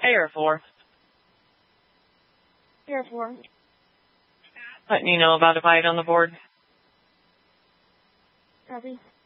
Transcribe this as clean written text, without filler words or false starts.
Air 4. Air 4. Letting you know about a bite on the board. Copy.